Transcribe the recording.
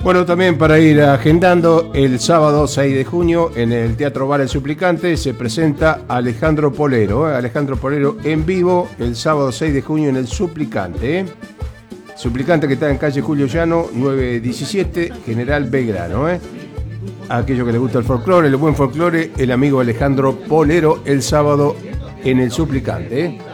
Bueno, también para ir agendando, el sábado 6 de junio en el Teatro Bar El Suplicante se presenta Alejandro Polero. Alejandro Polero en vivo el sábado 6 de junio en El Suplicante. Suplicante que está en calle Julio Llano, 917, General Belgrano. A aquellos que les gusta el folclore, el buen folclore, el amigo Alejandro Polero el sábado en El Suplicante.